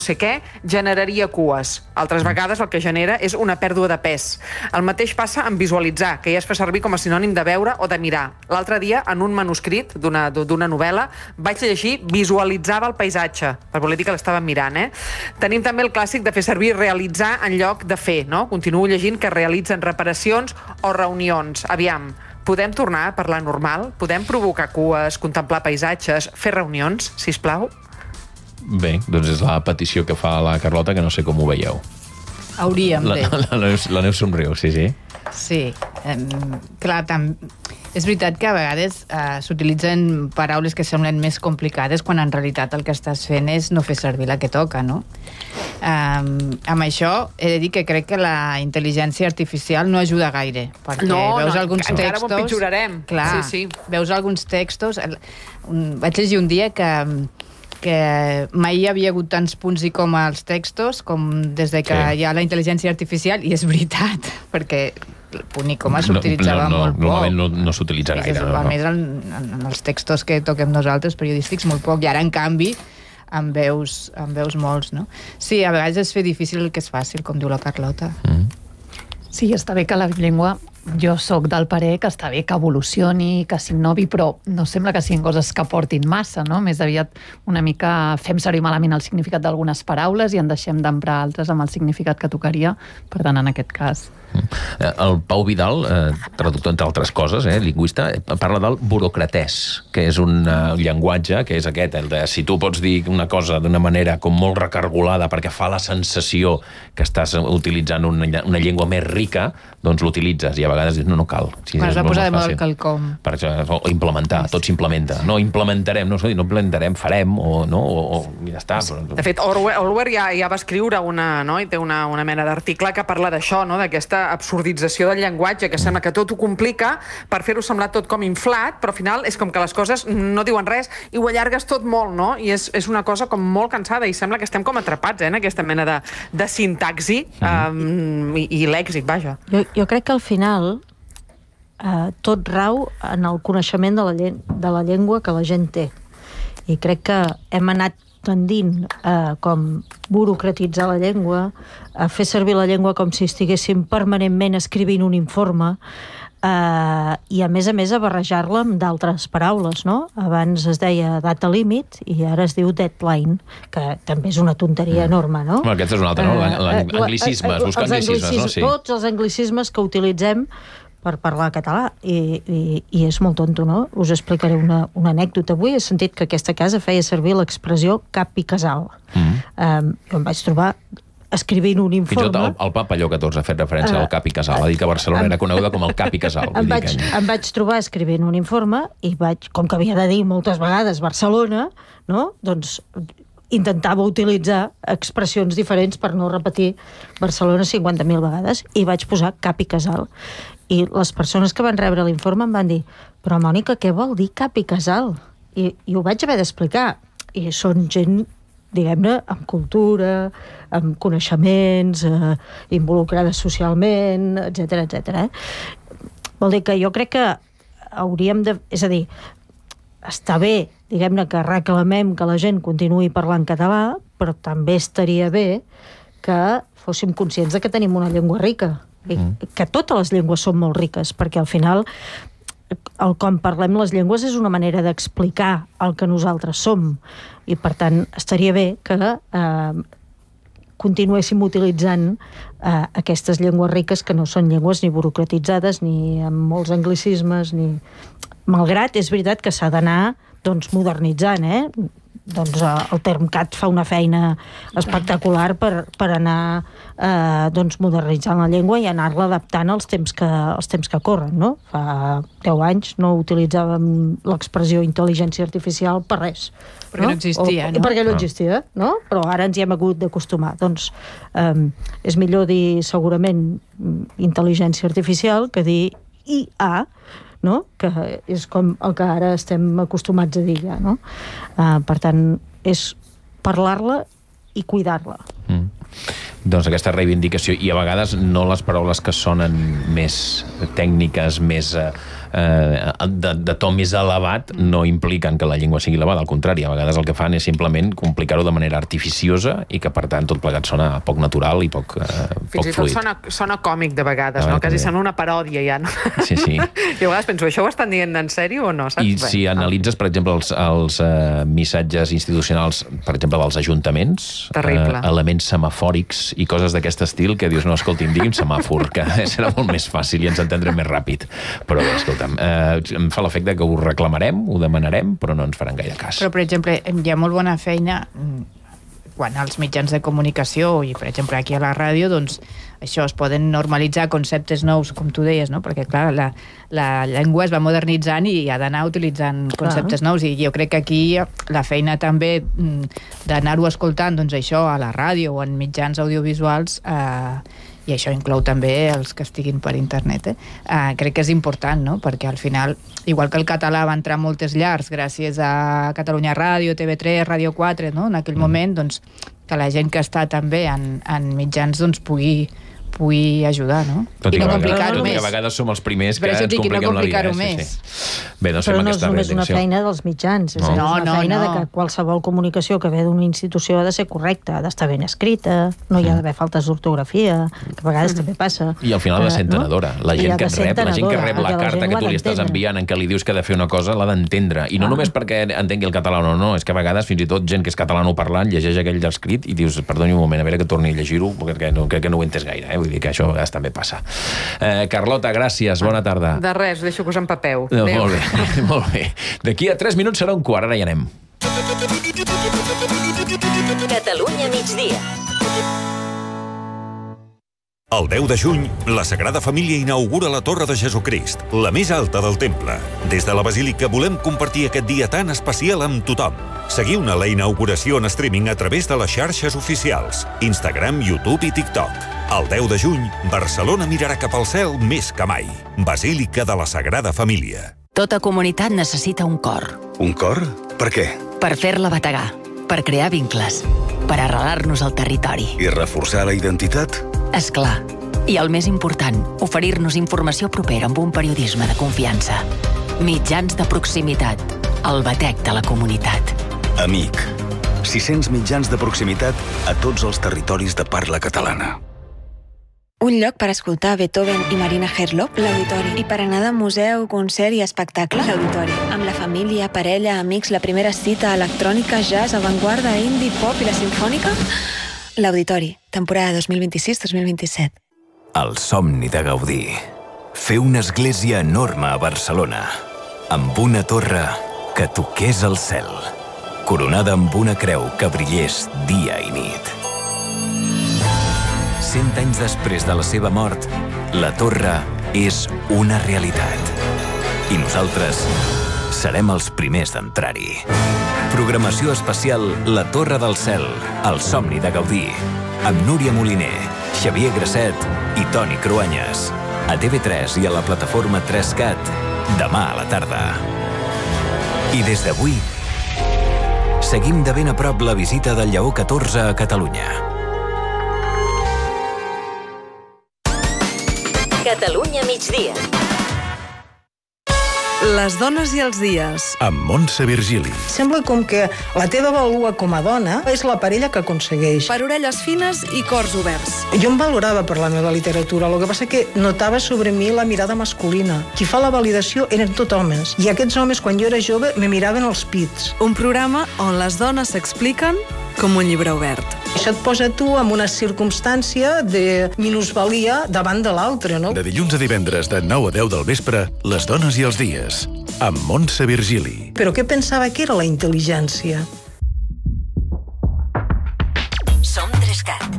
sé què, generaria cues. Altres vegades el que genera és una pèrdua de pes. El mateix passa amb visualitzar, que ja es fa servir com a sinònim de veure o de mirar. L'altre dia, en un manuscrit d'una novel·la, vaig llegir visualitzava el paisatge, per voler dir que l'estava mirant, Tenim també el clàssic de fer servir realitzar en lloc de fer, no? Continuo llegint que realitzen reparacions o reunions. Aviam, podem tornar a parlar normal? Podem provocar cues, contemplar paisatges, fer reunions, sisplau? Bé, doncs és la petició que fa la Carlota, que no sé com ho veieu. Hauríem de. La Neus somriu, sí. Sí, clar, és veritat que a vegades s'utilitzen paraules que semblen més complicades quan en realitat el que estàs fent és no fer servir la que toca, no? Amb això he de dir que crec que la intel·ligència artificial no ajuda gaire, perquè veus alguns textos... Encara ho empitjorarem. Clar, sí. Veus alguns textos... Vaig llegir un dia que mai hi havia hagut tants punts i coma als textos com des de que hi ha la intel·ligència artificial, i és veritat, perquè el punt i coma s'utilitzava molt poc. Normalment no s'utilitza gaire. A més, en els textos que toquem nosaltres, periodístics, molt poc, i ara, en canvi, en veus molts, no? Sí, a vegades és fer difícil el que és fàcil, com diu la Carlota. Sí, està bé que la llengua... Jo sóc del parer que està bé que evolucioni, que s'innovi, però no sembla que siguin coses que portin massa, no? Més aviat una mica fem servir malament el significat d'algunes paraules i en deixem d'emprar altres amb el significat que tocaria, per tant, en aquest cas. El Pau Vidal, traductor entre altres coses, lingüista, parla del burocratès, que és un llenguatge que és aquest, el de si tu pots dir una cosa d'una manera com molt recargolada perquè fa la sensació que estàs utilitzant una llengua més rica, doncs l'utilitzes, i a vegades dius, no cal. Quan es va posar de moda el quelcom. Per exemple, o implementar, tot s'implementa. No implementarem, farem, o ja està. De fet, Orwell ja va escriure i té una mena d'article que parla d'això, d'aquesta absurdització del llenguatge, que sembla que tot ho complica per fer-ho semblar tot com inflat, però al final és com que les coses no diuen res i ho allargues tot molt, no? I és una cosa com molt cansada i sembla que estem com atrapats en aquesta mena de sintaxi i lèxic, vaja. Jo crec que al final tot rau en el coneixement de la llengua que la gent té. I crec que hem anat tendint a com burocratitzar la llengua, a fer servir la llengua com si estiguéssim permanentment escrivint un informe, i a més a barrejar-la amb d'altres paraules, no? Abans es deia data limit i ara es diu deadline, que també és una tonteria enorme, no? Aquesta és una altra, no? Anglicismes, buscar anglicismes, no? Sí. Tots els anglicismes que utilitzem per parlar català, i és molt tonto, no? Us explicaré una anècdota. Avui he sentit que aquesta casa feia servir l'expressió cap i casal. Jo em vaig trobar escrivint un informe... Fins i tot el papa Lleó XIV ha fet referència al cap i casal, ha dit que Barcelona era coneguda com el cap i casal. Em vaig trobar escrivint un informe i com que havia de dir moltes vegades Barcelona, no? Doncs intentava utilitzar expressions diferents per no repetir Barcelona 50.000 vegades, i vaig posar cap i casal. I les persones que van rebre l'informe em van dir, però Mònica, què vol dir cap i casal? I ho vaig haver d'explicar. I són gent, diguem-ne, amb cultura, amb coneixements, involucrada socialment, etcètera. Vol dir que jo crec que hauríem de... És a dir, està bé, diguem-ne, que reclamem que la gent continuï parlant català, però també estaria bé que fóssim conscients de que tenim una llengua rica, i que totes les llengües són molt riques, perquè al final el com parlem les llengües és una manera d'explicar el que nosaltres som, i per tant estaria bé que continuéssim utilitzant aquestes llengües riques, que no són llengües ni burocratitzades ni amb molts anglicismes, ni... Malgrat és veritat que s'ha d'anar modernitzant, doncs el Termcat fa una feina espectacular per anar modernitzant la llengua i anar-la adaptant als temps que corren, no? Fa 10 anys no utilitzàvem l'expressió intel·ligència artificial per res. Perquè no existia, no? Perquè no existia, no? Però ara ens hi hem hagut d'acostumar. Doncs és millor dir segurament intel·ligència artificial que dir IA, no? Que és com el que ara estem acostumats a dir ja, no? Per tant, és parlar-la i cuidar-la. Doncs aquesta reivindicació, i a vegades no les paraules que sonen més tècniques, més de to més elevat no impliquen que la llengua sigui elevada, al contrari, a vegades el que fan és simplement complicar-ho de manera artificiosa i que, per tant, tot plegat sona poc natural i poc fluid. Fins i tot sona còmic de vegades, no? Quasi sona una paròdia ja, no? Sí. I a vegades penso, això ho estan dient en sèrio o no? Saps? I si analitzes, per exemple, els missatges institucionals, per exemple, dels ajuntaments, elements semafòrics i coses d'aquest estil, que dius, no, escolti'm, digui'm semàfor, que serà molt més fàcil i ens entendrem més ràpid. Però bé, escolta'm, em fa l'efecte que ho reclamarem, ho demanarem, però no ens faran gaire cas. Però, per exemple, hi ha molt bona feina quan als mitjans de comunicació i, per exemple, aquí a la ràdio, doncs, això, es poden normalitzar conceptes nous, com tu deies, no? Perquè, clar, la llengua es va modernitzant i ha d'anar utilitzant conceptes nous, i jo crec que aquí la feina també d'anar-ho escoltant, doncs això, a la ràdio o en mitjans audiovisuals, i això inclou també els que estiguin per internet, crec que és important, no? Perquè al final, igual que el català va entrar a moltes llars gràcies a Catalunya Ràdio, TV3, Ràdio 4, no? En aquell moment, doncs, que la gent que està també en mitjans doncs pugui ajudar, no? Tot i no complicar-ho més. A vegades som els primers que ens compliquem la vida. Bé, doncs però no és només una feina dels mitjans, és una feina de que qualsevol comunicació que ve d'una institució ha de ser correcta, ha d'estar ben escrita, no hi ha d'haver faltes d'ortografia, que a vegades també passa. I al final ha de ser entenedora. La gent que rep la carta que tu li estàs enviant en què li dius que ha de fer una cosa, l'ha d'entendre. I no només perquè entengui el català o no, és que a vegades fins i tot gent que és catalanoparlant llegeix aquell escrit i dius, perdoni un moment, a veure que torni a llegir-ho, perquè crec que no ho he entès gaire, Vull dir que això a vegades també passa. Carlota, gràcies, bona tarda. De res, deixo que us empapeu. Molt bé. D'aquí a 3 minuts serà 1:15, ara hi anem. Catalunya migdia. El 10 de juny, la Sagrada Família inaugura la Torre de Jesucrist, la més alta del temple. Des de la Basílica volem compartir aquest dia tan especial amb tothom. Seguiu-ne la inauguració en streaming a través de les xarxes oficials, Instagram, YouTube i TikTok. El 10 de juny, Barcelona mirarà cap al cel més que mai. Basílica de la Sagrada Família. Tota comunitat necessita un cor. Un cor? Per què? Per fer-la bategar, per crear vincles, per arrelar-nos al territori. I reforçar la identitat? És clar. I el més important, oferir-nos informació propera amb un periodisme de confiança. Mitjans de proximitat. El batec de la comunitat. Amic. 600 mitjans de proximitat a tots els territoris de parla catalana. Un lloc per escoltar Beethoven i Marina Herlop, l'Auditori. I per anar de museu, concert i espectacle, l'Auditori. Amb la família, parella, amics, la primera cita, electrònica, jazz, avantguarda, indie, pop i la simfònica... L'Auditori, temporada 2026-2027. El somni de Gaudí. Fer una església enorme a Barcelona, amb una torre que toqués el cel, coronada amb una creu que brillés dia i nit. 100 anys després de la seva mort, la torre és una realitat. I nosaltres serem els primers d'entrar-hi. Programació especial La Torre del Cel, el somni de Gaudí, amb Núria Moliner, Xavier Grasset i Toni Cruanyes. A TV3 i a la plataforma 3CAT, demà a la tarda. I des d'avui, seguim de ben a prop la visita del Lleó 14 a Catalunya. Catalunya migdia. Les dones i els dies. Amb Montse Virgili. Sembla com que la teva vàlua com a dona és la parella que aconsegueix. Per orelles fines i cors oberts. Jo em valorava per la meva literatura, el que passa que notava sobre mi la mirada masculina. Qui fa la validació eren tot homes. I aquests homes, quan jo era jove, me miraven els pits. Un programa on les dones s'expliquen com un llibre obert. Això et posa tu en una circumstància de minusvalia davant de l'altre, no? De dilluns a divendres, de 9 a 10 del vespre, Les dones i els dies, amb Montse Virgili. Però què pensava que era la intel·ligència? Som 3CAT.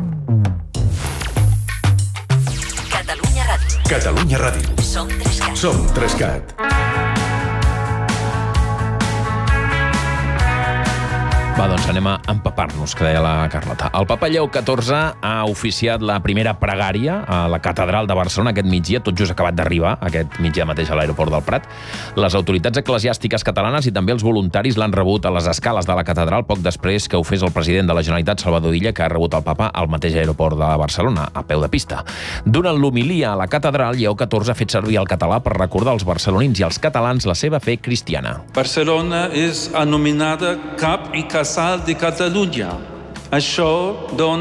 Catalunya Ràdio. Catalunya Ràdio. Som 3CAT. Som 3CAT. Va, doncs anem a empapar-nos, que deia la Carlota. El papa Lleó XIV ha oficiat la primera pregària a la catedral de Barcelona aquest migdia, tot just acabat d'arribar, aquest migdia mateix a l'aeroport del Prat. Les autoritats eclesiàstiques catalanes i també els voluntaris l'han rebut a les escales de la catedral poc després que ho fes el president de la Generalitat, Salvador Illa, que ha rebut el papa al mateix aeroport de Barcelona, a peu de pista. Durant l'homilia a la catedral, Lleó XIV ha fet servir el català per recordar als barcelonins i als catalans la seva fe cristiana. Barcelona és anomenada cap i casal de Catalunya. Això dona